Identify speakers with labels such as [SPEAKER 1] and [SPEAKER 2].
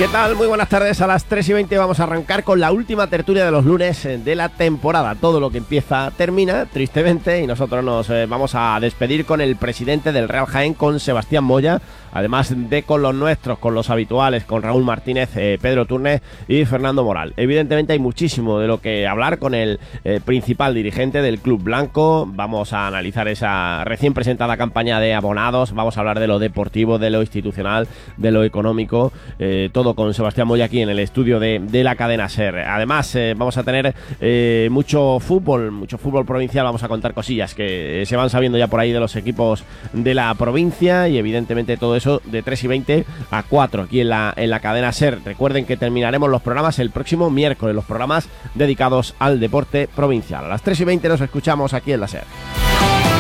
[SPEAKER 1] ¿Qué tal? Muy buenas tardes. A las 3:20 vamos a arrancar con la última tertulia de los lunes de la temporada. Todo lo que empieza termina, tristemente, y nosotros nos vamos a despedir con el presidente del Real Jaén, con Sebastián Moya, además de con los nuestros, con los habituales, con Raúl Martínez, Pedro Turnes y Fernando Moral. Evidentemente hay muchísimo de lo que hablar con el principal dirigente del Club Blanco. Vamos a analizar esa recién presentada campaña de abonados, vamos a hablar de lo deportivo, de lo institucional, de lo económico, todo con Sebastián Moya aquí en el estudio de la cadena SER. Además vamos a tener mucho fútbol provincial. Vamos a contar cosillas que se van sabiendo ya por ahí de los equipos de la provincia, y evidentemente todo eso de 3:20 a 4 aquí en la cadena SER. Recuerden que terminaremos los programas el próximo miércoles, los programas dedicados al deporte provincial. A las 3:20 nos escuchamos aquí en la SER.